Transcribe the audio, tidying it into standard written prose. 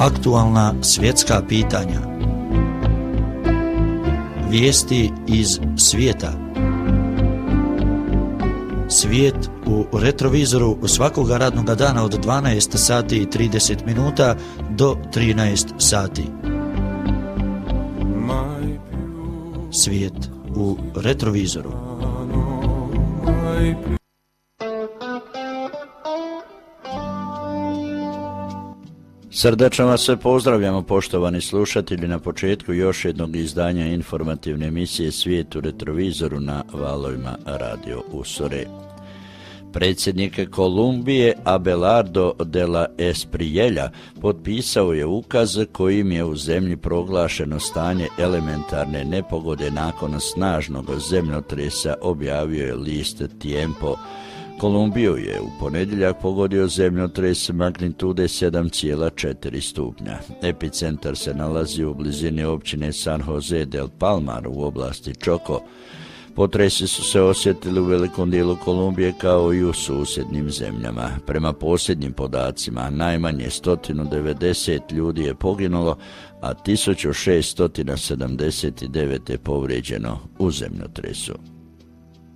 Aktualna svjetska pitanja. Vijesti iz svijeta. Svijet u retrovizoru svakoga radnog dana od 12 sati i 30 minuta do 13 sati. Svijet u retrovizoru. Srdačno vas sve pozdravljamo, poštovani slušatelji, na početku još jednog izdanja informativne emisije Svijet u retrovizoru na valovima Radio Usore. Predsjednik Kolumbije Abelardo de la Espriella potpisao je ukaz kojim je u zemlji proglašeno stanje elementarne nepogode nakon snažnog zemljotresa, objavio je list Tiempo. Kolumbiju je u ponedjeljak pogodio zemljotres magnitude 7,4 stupnja. Epicentar se nalazi u blizini općine San Jose del Palmar u oblasti Choco. Potresi su se osjetili u velikom dijelu Kolumbije kao i u susjednim zemljama. Prema posljednjim podacima, najmanje 190 ljudi je poginulo, a 1679 je povrijeđeno u zemljotresu.